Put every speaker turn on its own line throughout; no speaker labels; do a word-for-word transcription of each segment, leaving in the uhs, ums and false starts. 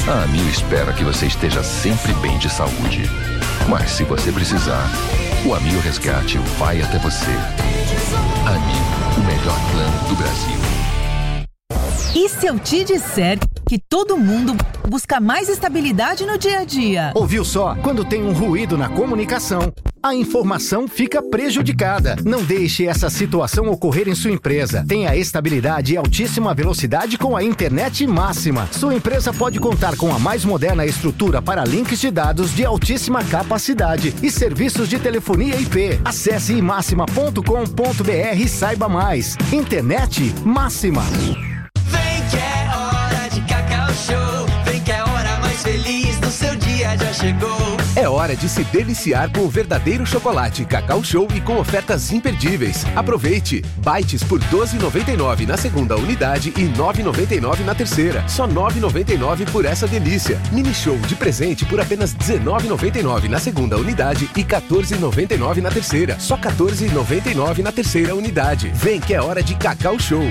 A Amil espera que você esteja sempre bem de saúde. Mas se você precisar, o Amil Resgate vai até você. Amil, o melhor plano do Brasil.
E se eu te disser que todo mundo busca mais estabilidade no dia a dia?
Ouviu só? Quando tem um ruído na comunicação, a informação fica prejudicada. Não deixe essa situação ocorrer em sua empresa. Tenha estabilidade e altíssima velocidade com a internet máxima. Sua empresa pode contar com a mais moderna estrutura para links de dados de altíssima capacidade e serviços de telefonia I P. Acesse imáxima ponto com ponto b r e saiba mais. Internet máxima.
Vem que é hora de Cacau Show. Vem que é a hora mais feliz do seu dia já chegou.
É hora de se deliciar com o verdadeiro chocolate Cacau Show e com ofertas imperdíveis. Aproveite! Bites por doze reais e noventa e nove centavos na segunda unidade e nove reais e noventa e nove centavos na terceira. Só nove reais e noventa e nove centavos por essa delícia. Mini Show de presente por apenas dezenove reais e noventa e nove centavos na segunda unidade e quatorze reais e noventa e nove centavos na terceira. Só quatorze reais e noventa e nove centavos na terceira unidade. Vem que é hora de Cacau Show.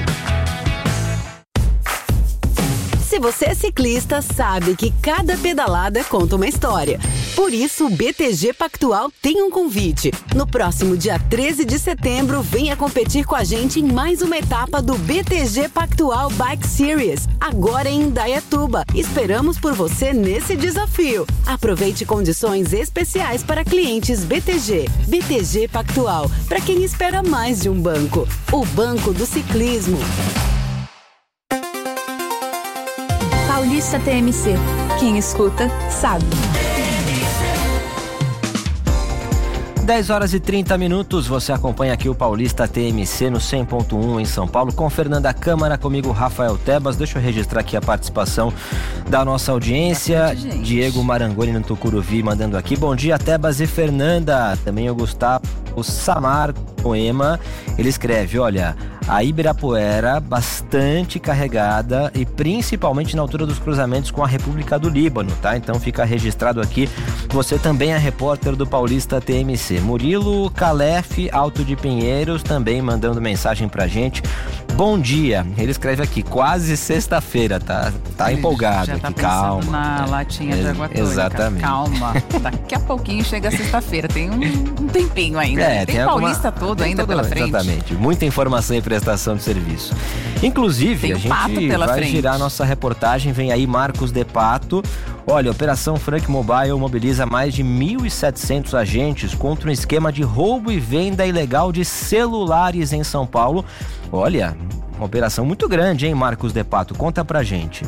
Se você é ciclista, sabe que cada pedalada conta uma história. Por isso, o B T G Pactual tem um convite. No próximo dia treze de setembro, venha competir com a gente em mais uma etapa do B T G Pactual Bike Series, agora em Indaiatuba. Esperamos por você nesse desafio. Aproveite condições especiais para clientes B T G. B T G Pactual, para quem espera mais de um banco. O banco do ciclismo.
Paulista T M C. Quem escuta, sabe.
dez horas e trinta minutos, você acompanha aqui o Paulista T M C no cem ponto um em São Paulo, com Fernanda Câmara, comigo Rafael Tebas. Deixa eu registrar aqui a participação da nossa audiência. Diego Marangoni no Tucuruvi mandando aqui. Bom dia, Tebas e Fernanda. Também o Gustavo Samar Poema. Ele escreve, olha, a Ibirapuera bastante carregada e principalmente na altura dos cruzamentos com a República do Líbano, tá? Então fica registrado aqui. Você também é repórter do Paulista T M C. Murilo Calef, Alto de Pinheiros, também mandando mensagem pra gente. Bom dia. Ele escreve aqui, quase sexta-feira, tá? Tá
Ele
empolgado
já tá
aqui, calma.
na
é,
latinha de água tônica.
Exatamente.
Calma. Daqui a pouquinho chega sexta-feira. Tem um, um tempinho ainda.
É,
tem
tem
Paulista
alguma,
todo
tem
ainda
todo,
pela frente.
Exatamente. Muita informação e prestação de serviço. Inclusive,
Tem
a
um
gente
pato pela
vai
frente.
girar nossa reportagem. Vem aí Marcos de Pato. Olha, a Operação Frank Mobile mobiliza mais de mil e setecentos agentes contra um esquema de roubo e venda ilegal de celulares em São Paulo. Olha, uma operação muito grande, hein, Marcos de Pato? Conta pra gente.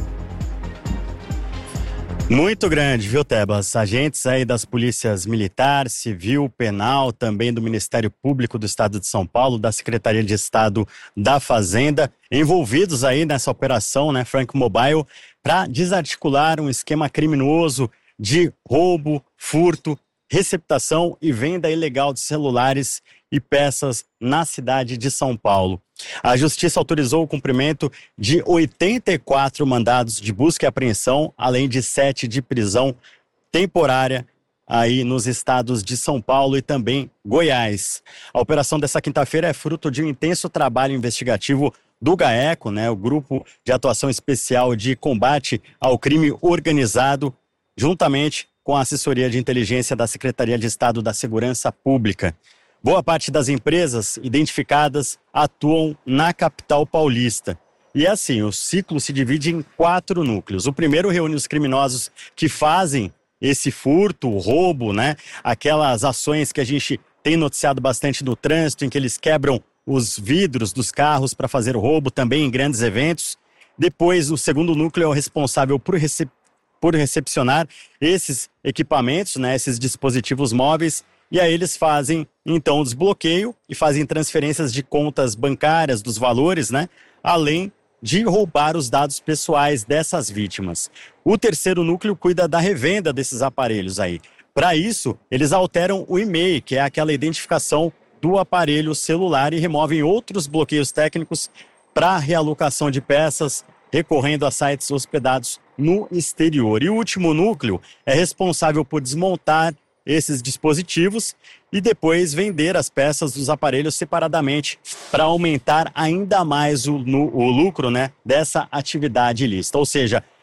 Muito grande, viu, Tebas? Agentes aí das polícias militar, civil, penal, também do Ministério Público do Estado de São Paulo, da Secretaria de Estado da Fazenda, envolvidos aí nessa operação, né, Frank Mobile, para desarticular um esquema criminoso de roubo, furto, receptação e venda ilegal de celulares e peças na cidade de São Paulo. A Justiça autorizou o cumprimento de oitenta e quatro mandados de busca e apreensão, além de sete de prisão temporária aí nos estados de São Paulo e também Goiás. A operação dessa quinta-feira é fruto de um intenso trabalho investigativo do GAECO, né, o Grupo de Atuação Especial de Combate ao Crime Organizado, juntamente com a assessoria de inteligência da Secretaria de Estado da Segurança Pública. Boa parte das empresas identificadas atuam na capital paulista. E assim, o ciclo se divide em quatro núcleos. O primeiro reúne os criminosos que fazem esse furto, roubo, né? Aquelas ações que a gente tem noticiado bastante no trânsito, em que eles quebram os vidros dos carros para fazer o roubo, também em grandes eventos. Depois, o segundo núcleo é o responsável por, recep- por recepcionar esses equipamentos, né? Esses dispositivos móveis. E aí eles fazem, então, o desbloqueio e fazem transferências de contas bancárias dos valores, né? Além de roubar os dados pessoais dessas vítimas. O terceiro núcleo cuida da revenda desses aparelhos aí. Para isso, eles alteram o e-mail, que é aquela identificação do aparelho celular, e removem outros bloqueios técnicos para realocação de peças, recorrendo a sites hospedados no exterior. E o último núcleo é responsável por desmontar esses dispositivos e depois vender as peças dos aparelhos separadamente para aumentar ainda mais o, no, o lucro, né, dessa atividade ilícita. Ou seja,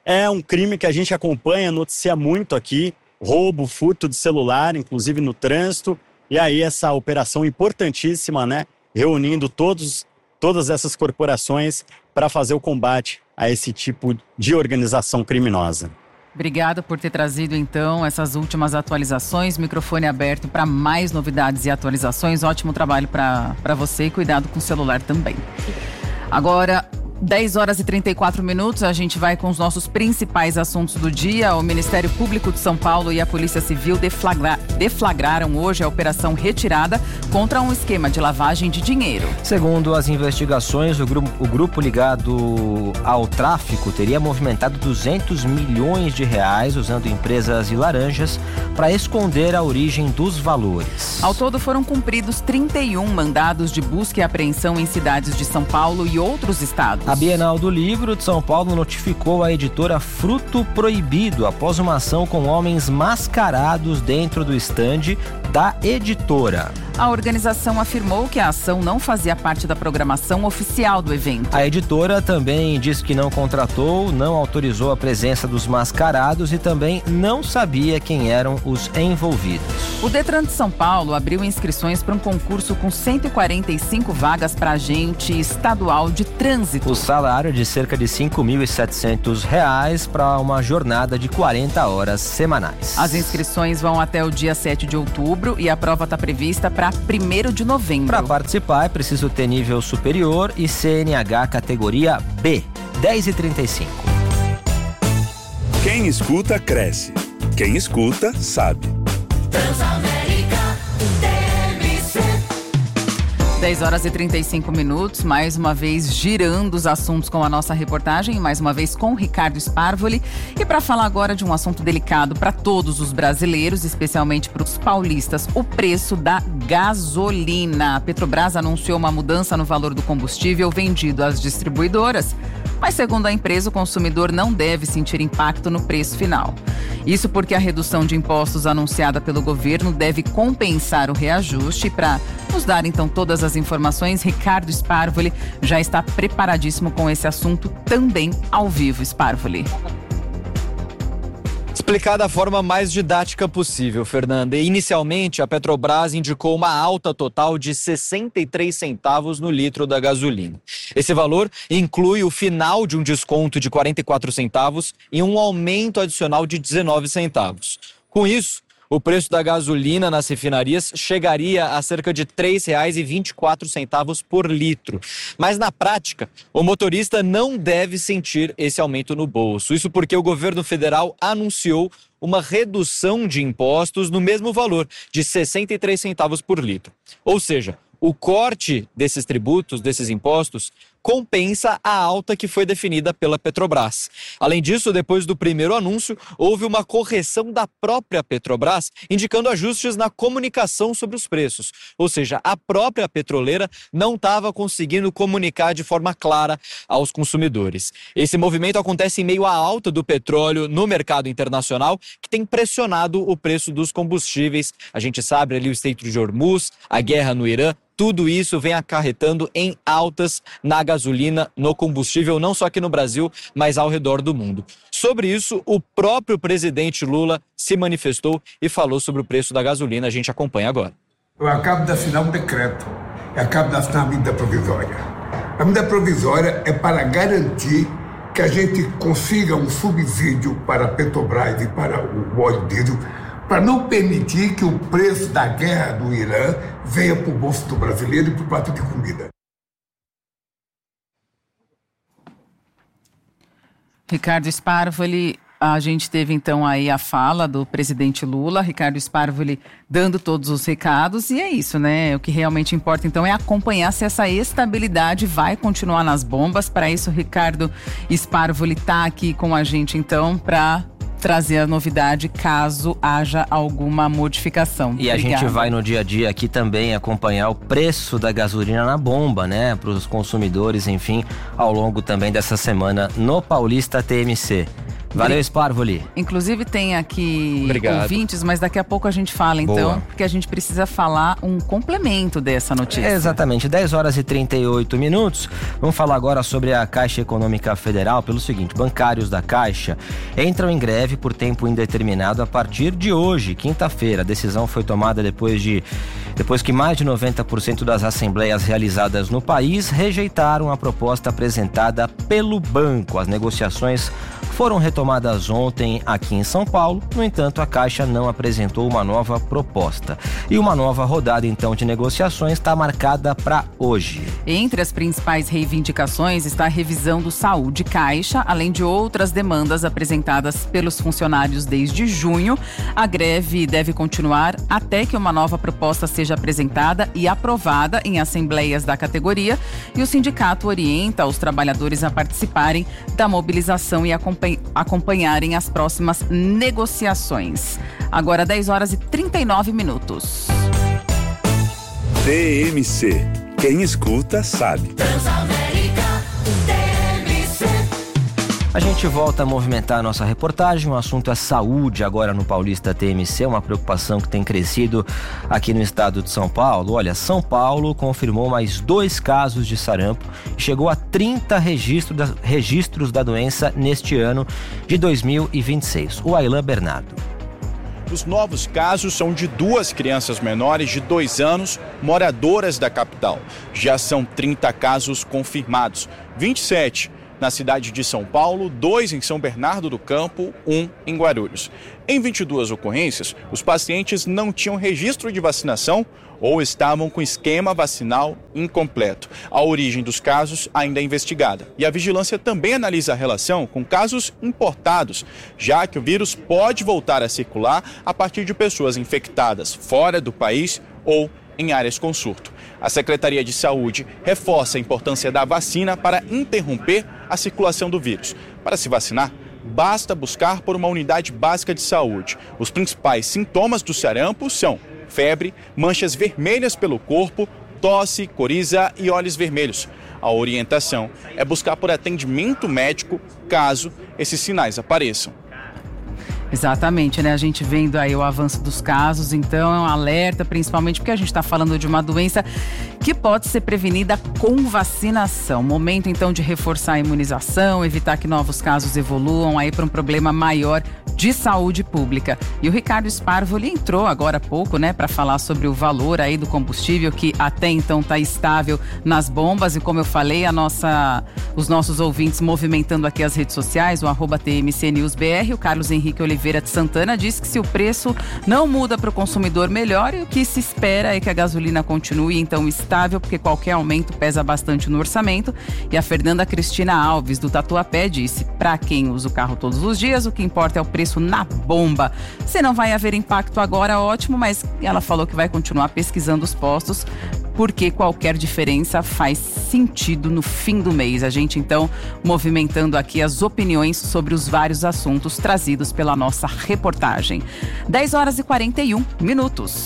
É um crime que a gente acompanha, noticia muito aqui, roubo, furto de celular, inclusive no trânsito. E aí essa operação importantíssima, né? Reunindo todos, todas essas corporações para fazer o combate a esse tipo de organização criminosa.
Obrigada por ter trazido, então, essas últimas atualizações. Microfone aberto para mais novidades e atualizações. Ótimo trabalho para você e cuidado com o celular também. Agora, dez horas e trinta e quatro minutos, a gente vai com os nossos principais assuntos do dia. O Ministério Público de São Paulo e a Polícia Civil deflagra, deflagraram hoje a Operação Retirada contra um esquema de lavagem de dinheiro.
Segundo as investigações, o grupo, o grupo ligado ao tráfico teria movimentado duzentos milhões de reais usando empresas de laranjas para esconder a origem dos valores.
Ao todo foram cumpridos trinta e um mandados de busca e apreensão em cidades de São Paulo e outros estados.
A Bienal do Livro de São Paulo notificou a editora Fruto Proibido após uma ação com homens mascarados dentro do estande da editora.
A organização afirmou que a ação não fazia parte da programação oficial do evento.
A editora também disse que não contratou, não autorizou a presença dos mascarados e também não sabia quem eram os envolvidos.
O Detran de São Paulo abriu inscrições para um concurso com cento e quarenta e cinco vagas para agente estadual de trânsito.
O salário é de cerca de cinco mil e setecentos reais para uma jornada de quarenta horas semanais.
As inscrições vão até o dia sete de outubro e a prova está prevista para primeiro de novembro.
Para participar é preciso ter nível superior e C N H categoria B. dez e trinta e cinco.
Quem escuta, cresce. Quem escuta, sabe.
Transamérica T M C.
dez horas e trinta e cinco minutos, mais uma vez girando os assuntos com a nossa reportagem, mais uma vez com Ricardo Sparvoli. E para falar agora de um assunto delicado para todos os brasileiros, especialmente para os paulistas, o preço da gasolina. A Petrobras anunciou uma mudança no valor do combustível vendido às distribuidoras, mas segundo a empresa, o consumidor não deve sentir impacto no preço final. Isso porque a redução de impostos anunciada pelo governo deve compensar o reajuste. Para nos dar então todas as informações, Ricardo Sparvoli já está preparadíssimo com esse assunto também ao vivo. Sparvoli.
Explicar da forma mais didática possível, Fernanda. Inicialmente, a Petrobras indicou uma alta total de sessenta e três centavos no litro da gasolina. Esse valor inclui o final de um desconto de quarenta e quatro centavos e um aumento adicional de dezenove centavos. Com isso, o preço da gasolina nas refinarias chegaria a cerca de três reais e vinte e quatro centavos por litro. Mas na prática, o motorista não deve sentir esse aumento no bolso. Isso porque o governo federal anunciou uma redução de impostos no mesmo valor, de sessenta e três centavos por litro. Ou seja, o corte desses tributos, desses impostos, compensa a alta que foi definida pela Petrobras. Além disso, depois do primeiro anúncio, houve uma correção da própria Petrobras, indicando ajustes na comunicação sobre os preços. Ou seja, a própria petroleira não estava conseguindo comunicar de forma clara aos consumidores. Esse movimento acontece em meio à alta do petróleo no mercado internacional, que tem pressionado o preço dos combustíveis. A gente sabe ali o Estreito de Hormuz, a guerra no Irã. Tudo isso vem acarretando em altas na gasolina, no combustível, não só aqui no Brasil, mas ao redor do mundo. Sobre isso, o próprio presidente Lula se manifestou e falou sobre o preço da gasolina. A gente acompanha agora.
Eu acabo de assinar um decreto, eu acabo de assinar a medida provisória. A medida provisória é para garantir que a gente consiga um subsídio para a Petrobras e para o óleo diesel, para não permitir que o preço da guerra do Irã venha para o bolso do brasileiro e para o prato de comida.
Ricardo Sparvoli, a gente teve então aí a fala do presidente Lula, Ricardo Sparvoli dando todos os recados, e é isso, né? O que realmente importa então é acompanhar se essa estabilidade vai continuar nas bombas. Para isso, Ricardo Sparvoli está aqui com a gente então para trazer a novidade caso haja alguma modificação.
E a
Obrigada.
gente vai no dia a dia aqui também acompanhar o preço da gasolina na bomba, né? Para os consumidores, enfim, ao longo também dessa semana no Paulista T M C. Valeu, Sparvoli.
Inclusive tem aqui
Obrigado.
ouvintes, mas daqui a pouco a gente fala então,
Boa.
porque a gente precisa falar um complemento dessa notícia.
É, exatamente, dez horas e trinta e oito minutos. Vamos falar agora sobre a Caixa Econômica Federal pelo seguinte: bancários da Caixa entram em greve por tempo indeterminado a partir de hoje, quinta-feira. A decisão foi tomada depois de depois que mais de noventa por cento das assembleias realizadas no país rejeitaram a proposta apresentada pelo banco. As negociações foram retomadas ontem aqui em São Paulo. No entanto, a Caixa não apresentou uma nova proposta. E uma nova rodada, então, de negociações está marcada para hoje.
Entre as principais reivindicações está a revisão do Saúde Caixa, além de outras demandas apresentadas pelos funcionários desde junho. A greve deve continuar até que uma nova proposta seja apresentada e aprovada em assembleias da categoria. E o sindicato orienta os trabalhadores a participarem da mobilização e acompanhar acompanharem as próximas negociações. Agora dez horas e trinta e nove minutos.
T M C. Quem escuta sabe.
A gente volta a movimentar a nossa reportagem. O assunto é saúde agora no Paulista T M C, uma preocupação que tem crescido aqui no estado de São Paulo. Olha, São Paulo confirmou mais dois casos de sarampo e chegou a trinta registro da, registros da doença neste ano de dois mil e vinte e seis. O Ailan Bernardo.
Os novos casos são de duas crianças menores de dois anos, moradoras da capital. Já são trinta casos confirmados, vinte e sete na cidade de São Paulo, dois em São Bernardo do Campo, um em Guarulhos. Em vinte e duas ocorrências, os pacientes não tinham registro de vacinação ou estavam com esquema vacinal incompleto. A origem dos casos ainda é investigada. E a vigilância também analisa a relação com casos importados, já que o vírus pode voltar a circular a partir de pessoas infectadas fora do país ou em áreas com surto. A Secretaria de Saúde reforça a importância da vacina para interromper a circulação do vírus. Para se vacinar, basta buscar por uma unidade básica de saúde. Os principais sintomas do sarampo são febre, manchas vermelhas pelo corpo, tosse, coriza e olhos vermelhos. A orientação é buscar por atendimento médico caso esses sinais apareçam.
Exatamente, né? A gente vendo aí o avanço dos casos, então é um alerta, principalmente porque a gente está falando de uma doença que pode ser prevenida com vacinação. Momento, então, de reforçar a imunização, evitar que novos casos evoluam aí para um problema maior de saúde pública. E o Ricardo Sparvoli entrou agora há pouco, né, para falar sobre o valor aí do combustível que até então está estável nas bombas. E como eu falei, a nossa, os nossos ouvintes movimentando aqui as redes sociais, o arroba T M C News B R, o Carlos Henrique Oliveira de Santana diz que se o preço não muda para o consumidor, melhor, e o que se espera é que a gasolina continue então estável, porque qualquer aumento pesa bastante no orçamento. E a Fernanda Cristina Alves do Tatuapé disse: para quem usa o carro todos os dias, o que importa é o preço na bomba. Se não vai haver impacto agora, ótimo, mas ela falou que vai continuar pesquisando os postos, porque qualquer diferença faz sentido no fim do mês. A gente, então, movimentando aqui as opiniões sobre os vários assuntos trazidos pela nossa reportagem. dez horas e quarenta e um minutos.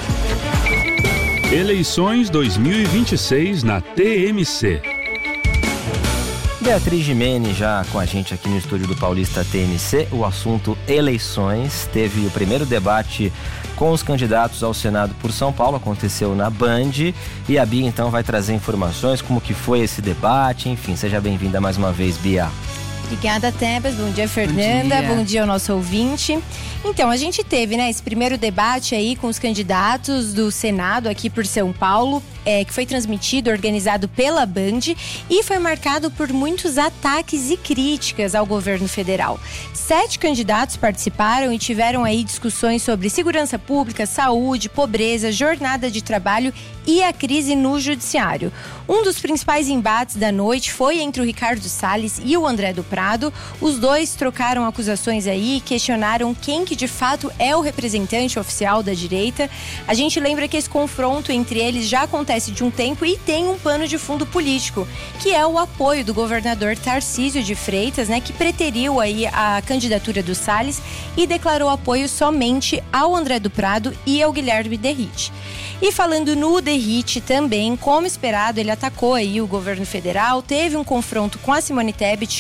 Eleições dois mil e vinte e seis na T M C.
Beatriz Gimene já com a gente aqui no estúdio do Paulista T M C. O assunto eleições. Teve o primeiro debate com os candidatos ao Senado por São Paulo, aconteceu na Band. E a Bia então vai trazer informações, como que foi esse debate. Enfim, seja bem-vinda mais uma vez, Bia.
Obrigada, Tebas. Bom dia, Fernanda. Bom dia. Bom dia ao nosso ouvinte. Então, a gente teve, né, esse primeiro debate aí com os candidatos do Senado aqui por São Paulo, é, que foi transmitido, organizado pela Band e foi marcado por muitos ataques e críticas ao governo federal. Sete candidatos participaram e tiveram aí discussões sobre segurança pública, saúde, pobreza, jornada de trabalho e a crise no judiciário. Um dos principais embates da noite foi entre o Ricardo Salles e o André do Prado. Os dois trocaram acusações aí e questionaram quem que de fato é o representante oficial da direita. A gente lembra que esse confronto entre eles já acontece de um tempo e tem um pano de fundo político, que é o apoio do governador Tarcísio de Freitas, né, que preteriu aí a candidatura do Salles e declarou apoio somente ao André do Prado e ao Guilherme Derrite. E falando no Derrite também, como esperado, ele atacou aí o governo federal, teve um confronto com a Simone Tebet sobre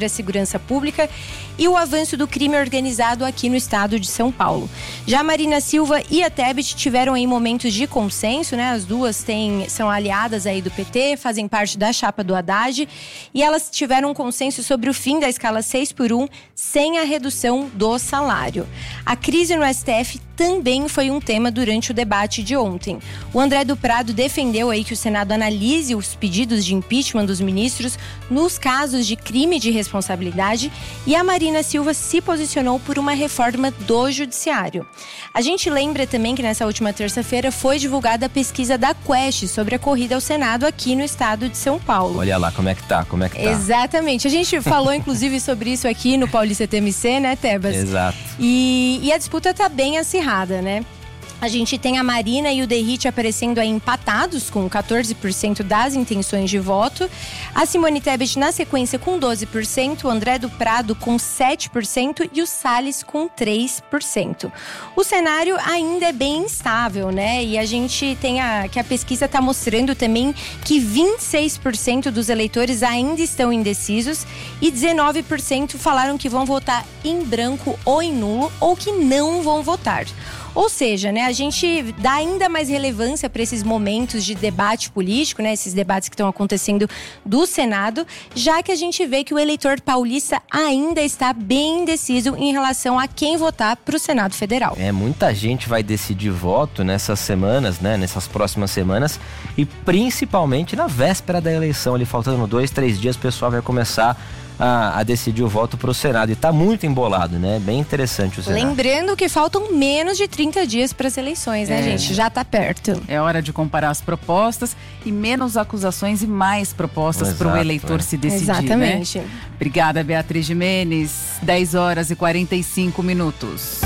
sobre a segurança pública e o avanço do crime organizado aqui no estado de São Paulo. Já Marina Silva e a Tebet tiveram aí momentos de consenso, né? As duas têm, são aliadas aí do P T, fazem parte da chapa do Haddad, e elas tiveram um consenso sobre o fim da escala seis por um sem a redução do salário. A crise no S T F também foi um tema durante o debate de ontem. O André do Prado defendeu aí que o Senado analise os pedidos de impeachment dos ministros nos casos de crime de responsabilidade, e a Marina Silva se posicionou por uma reforma do Judiciário. A gente lembra também que nessa última terça-feira foi divulgada a pesquisa da Quest sobre a corrida ao Senado aqui no estado de São Paulo.
Olha lá como é que tá, como é que tá.
Exatamente. A gente falou inclusive sobre isso aqui no Paulista T M C, né, Tebas?
Exato.
E, e a disputa tá bem acirrada, né? A gente tem a Marina e o Derrite aparecendo aí empatados com quatorze por cento das intenções de voto. A Simone Tebet na sequência com doze por cento, o André do Prado com sete por cento e o Salles com três por cento. O cenário ainda é bem instável, né? E a gente tem a, que a pesquisa está mostrando também que vinte e seis por cento dos eleitores ainda estão indecisos e dezenove por cento falaram que vão votar em branco ou em nulo ou que não vão votar. Ou seja, né, a gente dá ainda mais relevância para esses momentos de debate político, né, esses debates que estão acontecendo do Senado, já que a gente vê que o eleitor paulista ainda está bem indeciso em relação a quem votar para o Senado Federal.
É, muita gente vai decidir voto nessas semanas, né, nessas próximas semanas, e principalmente na véspera da eleição, ali faltando dois, três dias, o pessoal vai começar A, a decidir o voto para o Senado. E tá muito embolado, né? Bem interessante o Senado.
Lembrando que faltam menos de trinta dias para as eleições, né,
É.
gente? Já tá perto.
É hora de comparar as propostas e menos acusações e mais propostas para o
Exato,
eleitor
é.
se decidir,
Exatamente.
né? Obrigada, Beatriz Jimenez. dez horas e quarenta e cinco minutos.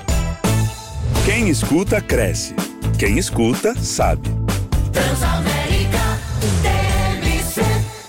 Quem escuta, cresce. Quem escuta, sabe.
Transamérica T M C.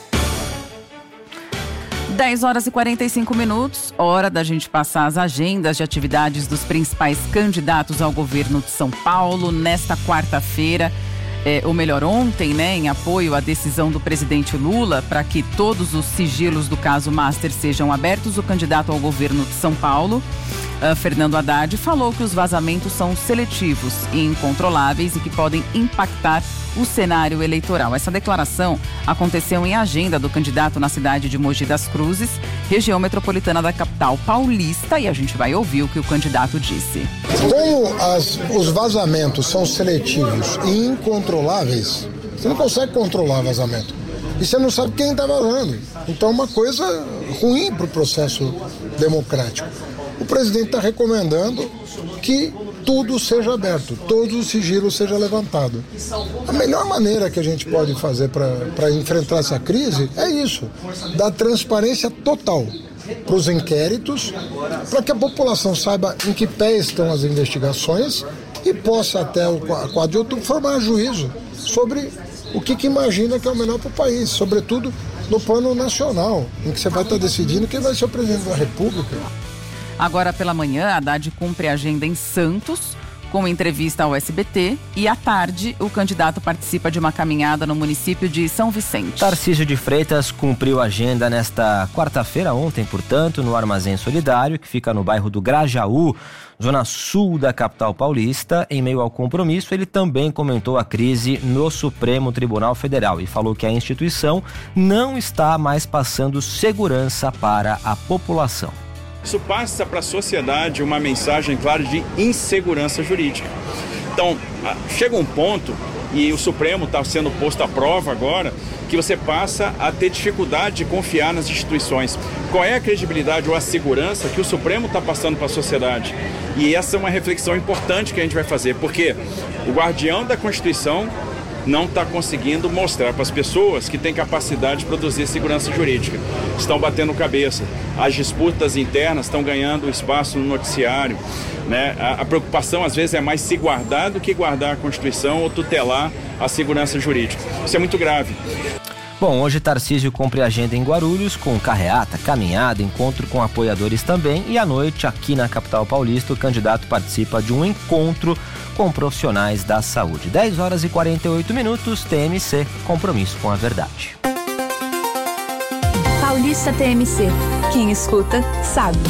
dez horas e quarenta e cinco minutos, hora da gente passar as agendas de atividades dos principais candidatos ao governo de São Paulo nesta quarta-feira, é, ou melhor, ontem, né, em apoio à decisão do presidente Lula para que todos os sigilos do caso Master sejam abertos. O candidato ao governo de São Paulo, uh, Fernando Haddad, falou que os vazamentos são seletivos e incontroláveis e que podem impactar o cenário eleitoral. Essa declaração aconteceu em agenda do candidato na cidade de Mogi das Cruzes, região metropolitana da capital paulista, e a gente vai ouvir o que o candidato disse.
Como as, os vazamentos são seletivos e incontroláveis, você não consegue controlar vazamento. E você não sabe quem está vazando. Então é uma coisa ruim para o processo democrático. O presidente está recomendando que tudo seja aberto, todos os sigilos sejam levantados. A melhor maneira que a gente pode fazer para enfrentar essa crise é isso, dar transparência total para os inquéritos, para que a população saiba em que pé estão as investigações e possa até o quadro de outubro formar juízo sobre o que, que imagina que é o melhor para o país, sobretudo no plano nacional, em que você vai estar decidindo quem vai ser o presidente da República.
Agora pela manhã, Haddad cumpre a agenda em Santos, com entrevista ao S B T, e à tarde o candidato participa de uma caminhada no município de São Vicente.
Tarcísio de Freitas cumpriu a agenda nesta quarta-feira, ontem, portanto, no Armazém Solidário, que fica no bairro do Grajaú, zona sul da capital paulista. Em meio ao compromisso, ele também comentou a crise no Supremo Tribunal Federal e falou que a instituição não está mais passando segurança para a população.
Isso passa para a sociedade uma mensagem clara de insegurança jurídica. Então, chega um ponto, e o Supremo está sendo posto à prova agora, que você passa a ter dificuldade de confiar nas instituições. Qual é a credibilidade ou a segurança que o Supremo está passando para a sociedade? E essa é uma reflexão importante que a gente vai fazer, porque o guardião da Constituição não está conseguindo mostrar para as pessoas que tem capacidade de produzir segurança jurídica. Estão batendo cabeça. As disputas internas estão ganhando espaço no noticiário, né? A, a preocupação, às vezes, é mais se guardar do que guardar a Constituição ou tutelar a segurança jurídica. Isso é muito grave.
Bom, hoje Tarcísio cumpre a agenda em Guarulhos, com carreata, caminhada, encontro com apoiadores também. E à noite, aqui na capital paulista, o candidato participa de um encontro com profissionais da saúde. dez horas e quarenta e oito minutos, T M C, compromisso com a verdade.
Paulista T M C. Quem escuta, sabe.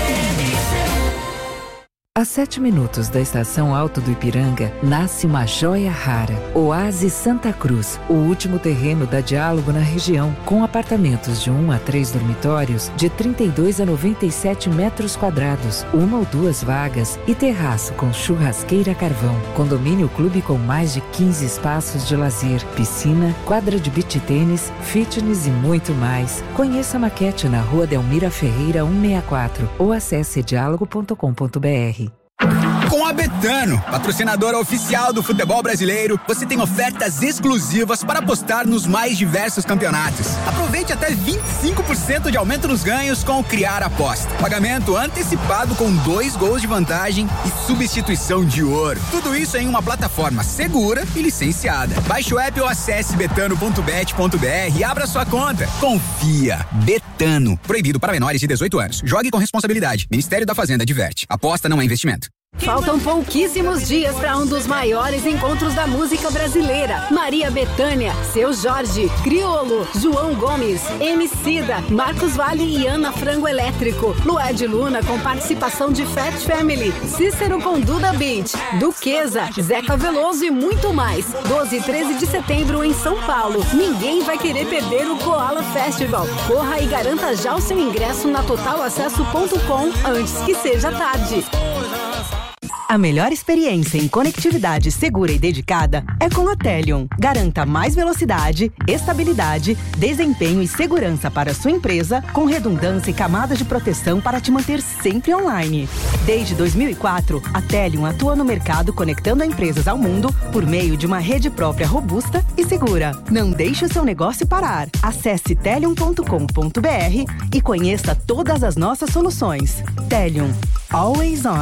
A sete minutos da estação Alto do Ipiranga, nasce uma joia rara. Oásis Santa Cruz, o último terreno da Diálogo na região, com apartamentos de um a três dormitórios, de trinta e dois a noventa e sete metros quadrados, uma ou duas vagas e terraço com churrasqueira a carvão. Condomínio clube com mais de quinze espaços de lazer, piscina, quadra de beach tênis, fitness e muito mais. Conheça a maquete na Rua Delmira Ferreira cento e sessenta e quatro ou acesse diálogo ponto com ponto br.
Com a Betano, patrocinadora oficial do futebol brasileiro, você tem ofertas exclusivas para apostar nos mais diversos campeonatos. Aproveite até vinte e cinco por cento de aumento nos ganhos com o Criar Aposta. Pagamento antecipado com dois gols de vantagem e substituição de ouro. Tudo isso em uma plataforma segura e licenciada. Baixe o app ou acesse betano ponto bet ponto br e abra sua conta. Confia. Betano. Proibido para menores de dezoito anos. Jogue com responsabilidade. Ministério da Fazenda adverte. Aposta não é investimento.
Faltam pouquíssimos dias para um dos maiores encontros da música brasileira. Maria Bethânia, Seu Jorge, Criolo, João Gomes, Emicida, Marcos Valle e Ana Frango Elétrico. Lued Luna com participação de Fat Family, Cícero com Duda Beat, Duquesa, Zeca Veloso e muito mais. doze e treze de setembro em São Paulo. Ninguém vai querer perder o Koala Festival. Corra e garanta já o seu ingresso na total acesso ponto com antes que seja tarde.
A melhor experiência em conectividade segura e dedicada é com a Telion. Garanta mais velocidade, estabilidade, desempenho e segurança para a sua empresa, com redundância e camadas de proteção para te manter sempre online. Desde dois mil e quatro, a Telion atua no mercado conectando empresas ao mundo por meio de uma rede própria robusta e segura. Não deixe o seu negócio parar. Acesse telion ponto com ponto br e conheça todas as nossas soluções. Telion. Always on.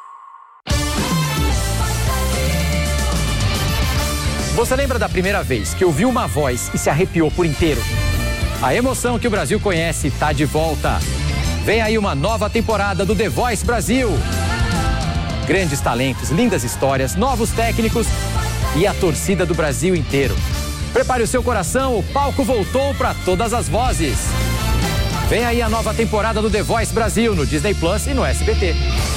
Você lembra da primeira vez que ouviu uma voz e se arrepiou por inteiro? A emoção que o Brasil conhece está de volta. Vem aí uma nova temporada do The Voice Brasil. Grandes talentos, lindas histórias, novos técnicos e a torcida do Brasil inteiro. Prepare o seu coração, o palco voltou para todas as vozes. Vem aí a nova temporada do The Voice Brasil no Disney Plus e no S B T.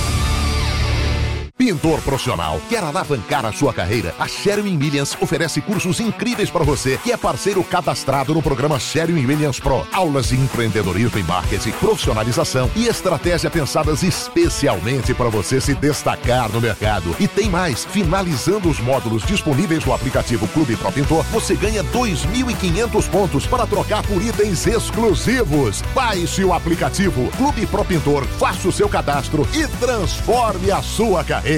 Pintor profissional, quer alavancar a sua carreira? A Sherwin-Williams oferece cursos incríveis para você, que é parceiro cadastrado no programa Sherwin-Williams Pro. Aulas de empreendedorismo e marketing, profissionalização e estratégia pensadas especialmente para você se destacar no mercado. E tem mais, finalizando os módulos disponíveis no aplicativo Clube Pro Pintor, você ganha dois mil e quinhentos pontos para trocar por itens exclusivos. Baixe o aplicativo Clube Pro Pintor, faça o seu cadastro e transforme a sua carreira.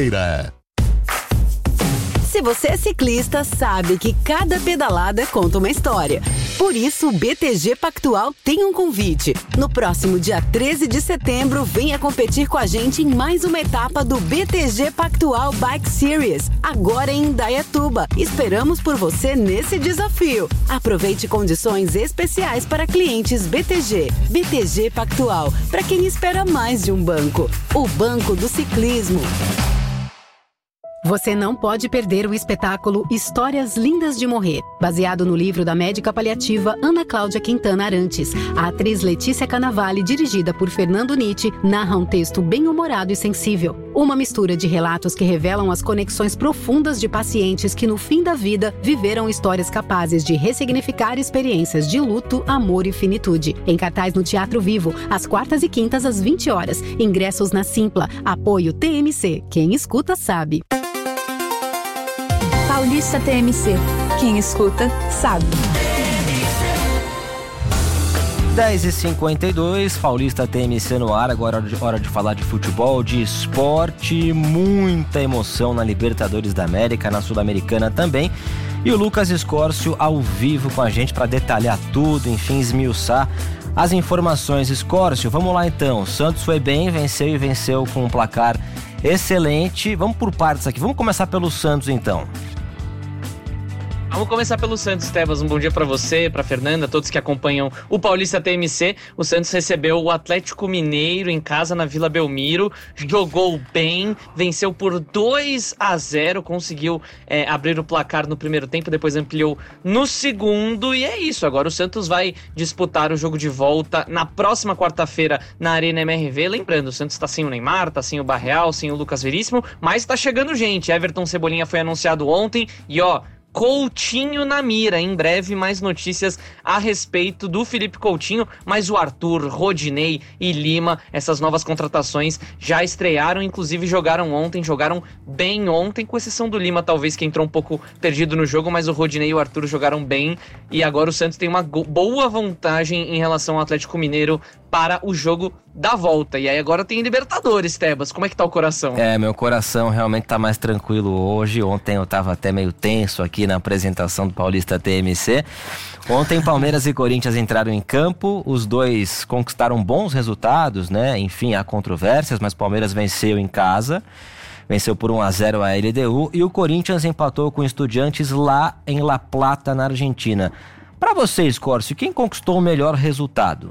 Se você é ciclista, sabe que cada pedalada conta uma história. Por isso, o B T G Pactual tem um convite. No próximo dia treze de setembro, venha competir com a gente em mais uma etapa do B T G Pactual Bike Series, agora em Indaiatuba. Esperamos por você nesse desafio. Aproveite condições especiais para clientes B T G. B T G Pactual, para quem espera mais de um banco. O Banco do Ciclismo. Você não pode perder o espetáculo Histórias Lindas de Morrer, baseado no livro da médica paliativa Ana Cláudia Quintana Arantes. A atriz Letícia Cannavale, dirigida por Fernando Nietzsche, narra um texto bem-humorado e sensível. Uma mistura de relatos que revelam as conexões profundas de pacientes que, no fim da vida, viveram histórias capazes de ressignificar experiências de luto, amor e finitude. Em cartaz no Teatro Vivo, às quartas e quintas às vinte horas. Ingressos na Simpla. Apoio T M C. Quem escuta sabe.
Paulista T M C. Quem escuta, sabe.
dez e cinquenta e dois, Paulista T M C no ar. Agora é hora de, hora de falar de futebol, de esporte. Muita emoção na Libertadores da América, na Sul-Americana também. E o Lucas Escórcio ao vivo com a gente para detalhar tudo, enfim, esmiuçar as informações. Escórcio, vamos lá então. O Santos foi bem, venceu e venceu com um placar excelente. Vamos por partes aqui. Vamos começar pelo Santos então.
Vamos começar pelo Santos, Tebas. Um bom dia para você, para Fernanda, todos que acompanham o Paulista T M C. O Santos recebeu o Atlético Mineiro em casa na Vila Belmiro, jogou bem, venceu por dois a zero, conseguiu é, abrir o placar no primeiro tempo, depois ampliou no segundo, e é isso. Agora o Santos vai disputar o jogo de volta na próxima quarta-feira na Arena M R V. Lembrando, o Santos tá sem o Neymar, tá sem o Barreal, sem o Lucas Veríssimo, mas tá chegando gente. Everton Cebolinha foi anunciado ontem e ó, Coutinho na mira. Em breve mais notícias a respeito do Felipe Coutinho, mas o Arthur, Rodinei e Lima, essas novas contratações já estrearam, inclusive jogaram ontem, jogaram bem ontem, com exceção do Lima talvez, que entrou um pouco perdido no jogo, mas o Rodinei e o Arthur jogaram bem, e agora o Santos tem uma go- boa vantagem em relação ao Atlético Mineiro para o jogo da volta. E aí agora tem Libertadores, Tebas. Como é que tá o coração?
É, meu coração realmente tá mais tranquilo hoje. Ontem eu tava até meio tenso aqui na apresentação do Paulista T M C. Ontem Palmeiras e Corinthians entraram em campo, os dois conquistaram bons resultados, né? Enfim, há controvérsias, mas Palmeiras venceu em casa. Venceu por um a zero a L D U e o Corinthians empatou com o Estudiantes lá em La Plata, na Argentina. Para vocês, Córcio, quem conquistou o melhor resultado?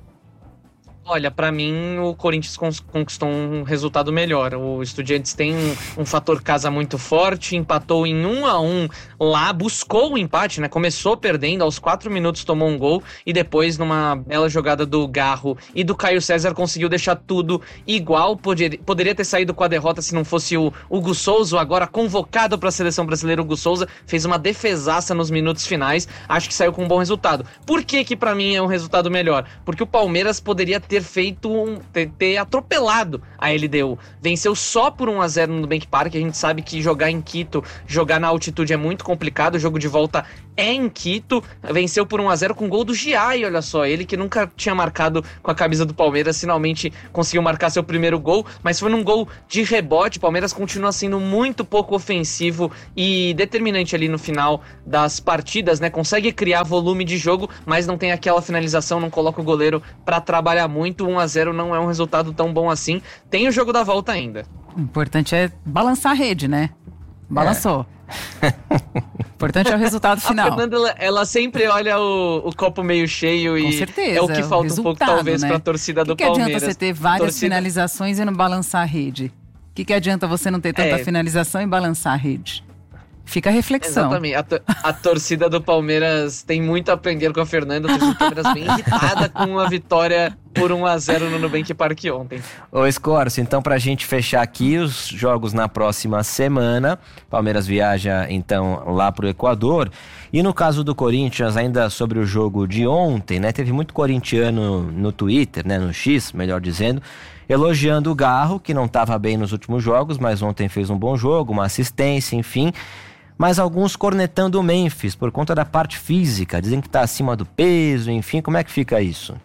Olha, pra mim o Corinthians conquistou um resultado melhor. O Estudiantes tem um, um fator casa muito forte, empatou em um a um lá, buscou o empate, né? Começou perdendo, aos quatro minutos tomou um gol e depois, numa bela jogada do Garro e do Caio César, conseguiu deixar tudo igual. Poder, poderia ter saído com a derrota se não fosse o Hugo Souza, agora convocado para a seleção brasileira. O Hugo Souza fez uma defesaça nos minutos finais, acho que saiu com um bom resultado. Por que que pra mim é um resultado melhor? Porque o Palmeiras poderia ter ter feito um, ter, ter atropelado a L D U. Venceu só por um a zero no Nubank Park. A gente sabe que jogar em Quito, jogar na altitude é muito complicado. O jogo de volta é em Quito. Venceu por um a zero com gol do Giai, olha só. Ele que nunca tinha marcado com a camisa do Palmeiras, finalmente conseguiu marcar seu primeiro gol, mas foi num gol de rebote. O Palmeiras continua sendo muito pouco ofensivo e determinante ali no final das partidas, né? Consegue criar volume de jogo, mas não tem aquela finalização, não coloca o goleiro pra trabalhar muito. um a zero não é um resultado tão bom assim. Tem o jogo da volta ainda.
O importante é balançar a rede, né? Balançou. É. O importante é o resultado final.
A Fernanda, ela, ela sempre olha o, o copo meio cheio.
Com
e
certeza,
é o que falta um pouco, talvez, né? Pra torcida
que
do
que
Palmeiras.
Que adianta você ter várias
torcida...
finalizações e não balançar a rede? O que, que adianta você não ter tanta é. finalização e balançar a rede? Fica a reflexão.
Exatamente. A, to- a torcida do Palmeiras tem muito a aprender com a Fernanda. A torcida do Palmeiras bem irritada com a vitória por um a zero no Nubank Park ontem.
Ô Escorcio, então pra gente fechar aqui os jogos na próxima semana, Palmeiras viaja então lá pro Equador. E no caso do Corinthians, ainda sobre o jogo de ontem, né? Teve muito corintiano no Twitter, né? No X, melhor dizendo, elogiando o Garro, que não estava bem nos últimos jogos, mas ontem fez um bom jogo, uma assistência, enfim. Mas alguns cornetando o Memphis por conta da parte física, dizem que está acima do peso, enfim, como é que fica isso?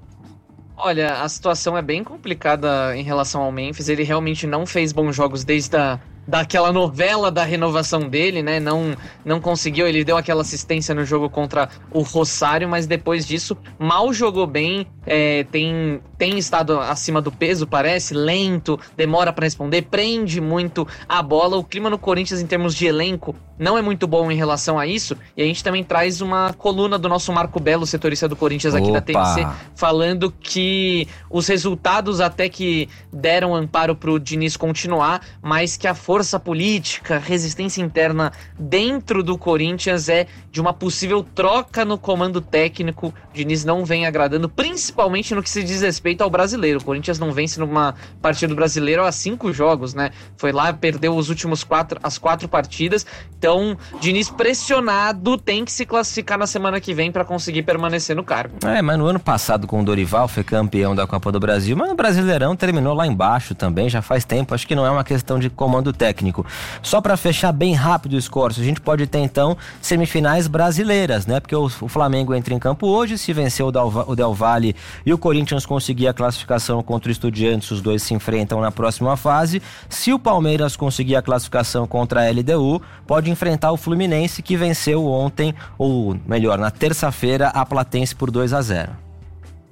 Olha, a situação é bem complicada em relação ao Memphis. Ele realmente não fez bons jogos desde a daquela novela da renovação dele, né? Não, não conseguiu, ele deu aquela assistência no jogo contra o Rosário, mas depois disso mal jogou bem, é, tem, tem estado acima do peso, parece, lento, demora para responder, prende muito a bola. O clima no Corinthians em termos de elenco não é muito bom em relação a isso, e a gente também traz uma coluna do nosso Marco Belo, setorista do Corinthians aqui
Opa.
da T M C, falando que os resultados até que deram amparo pro Diniz continuar, mas que a força força política, resistência interna dentro do Corinthians é de uma possível troca no comando técnico. O Diniz não vem agradando, principalmente no que se diz respeito ao brasileiro. O Corinthians não vence numa partida do brasileiro há cinco jogos, né? Foi lá, perdeu os últimos quatro, as quatro partidas. Então, Diniz pressionado, tem que se classificar na semana que vem para conseguir permanecer no cargo.
É, mas no ano passado com o Dorival foi campeão da Copa do Brasil, mas no Brasileirão terminou lá embaixo também, já faz tempo. Acho que não é uma questão de comando técnico. técnico. Só para fechar bem rápido o Escorcio, a gente pode ter então semifinais brasileiras, né? Porque o, o Flamengo entra em campo hoje, se vencer o Del, o Del Valle e o Corinthians conseguir a classificação contra o Estudiantes, os dois se enfrentam na próxima fase. Se o Palmeiras conseguir a classificação contra a L D U, pode enfrentar o Fluminense, que venceu ontem, ou melhor, na terça-feira, a Platense por dois a zero.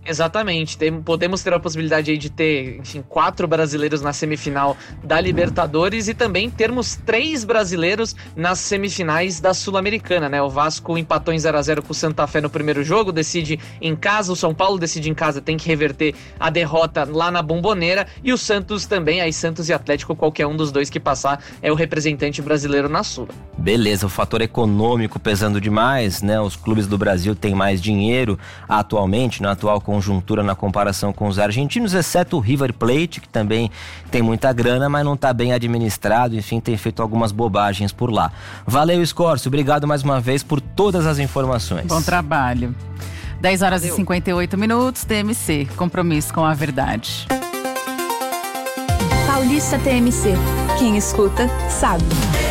Exatamente, tem, podemos ter a possibilidade aí de ter, enfim, quatro brasileiros na semifinal da Libertadores e também termos três brasileiros nas semifinais da Sul-Americana, né? O Vasco empatou em zero a zero com o Santa Fé no primeiro jogo, decide em casa, o São Paulo decide em casa, tem que reverter a derrota lá na Bombonera, e o Santos também, aí Santos e Atlético, qualquer um dos dois que passar é o representante brasileiro na Sula.
Beleza, o fator econômico pesando demais, né? Os clubes do Brasil têm mais dinheiro atualmente, na atual conjuntura na comparação com os argentinos, exceto o River Plate, que também tem muita grana, mas não está bem administrado, enfim, tem feito algumas bobagens por lá. Valeu, Escórcio, obrigado mais uma vez por todas as informações.
Bom trabalho. dez horas Valeu. E cinquenta e oito minutos, T M C, compromisso com a verdade.
Paulista T M C, quem escuta sabe.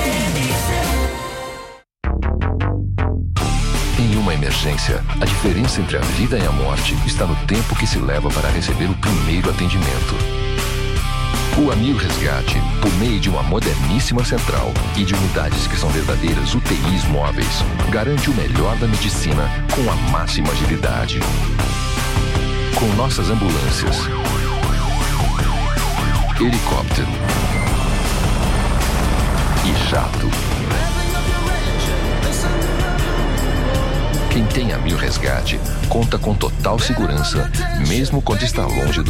Em uma emergência, a diferença entre a vida e a morte está no tempo que se leva para receber o primeiro atendimento. O Amil Resgate, por meio de uma moderníssima central e de unidades que são verdadeiras U T Is móveis, garante o melhor da medicina com a máxima agilidade. Com nossas ambulâncias, helicóptero e jato. Quem tem Amil Resgate conta com total segurança, mesmo quando está longe dos